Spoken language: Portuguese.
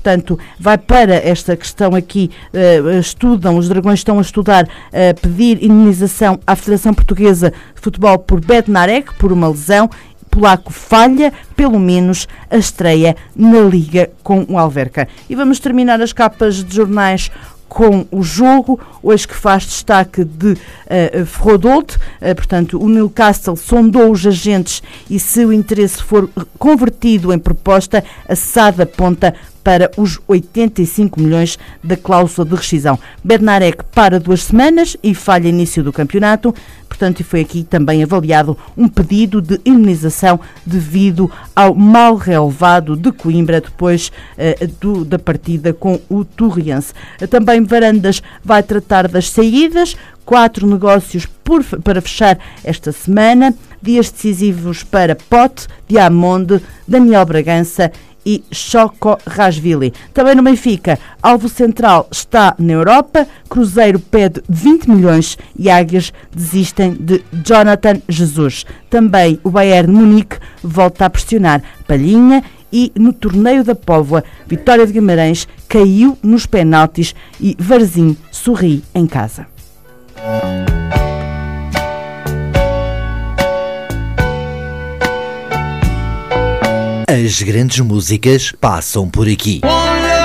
Portanto, vai para esta questão aqui, os Dragões estão a estudar, pedir indemnização à Federação Portuguesa de Futebol por Bednarek, por uma lesão. Polaco falha, pelo menos, a estreia na Liga com o Alverca. E vamos terminar as capas de jornais com o jogo, hoje que faz destaque de Frodold, portanto, o Newcastle sondou os agentes e se o interesse for convertido em proposta, a SAD aponta para os 85 milhões da cláusula de rescisão. Bednarek para 2 semanas e falha início do campeonato, portanto, foi aqui também avaliado um pedido de indemnização devido ao mal relevado de Coimbra depois da partida com o Torriense. Também Varandas vai tratar das saídas, 4 negócios para fechar esta semana, dias decisivos para Pote, Diamonde, Daniel Bragança e Choco Rasvili. Também no Benfica, alvo central está na Europa, Cruzeiro pede 20 milhões e Águias desistem de Jonathan Jesus. Também o Bayern Munique volta a pressionar Palhinha e no torneio da Póvoa, Vitória de Guimarães caiu nos penaltis e Varzim sorri em casa. As grandes músicas passam por aqui.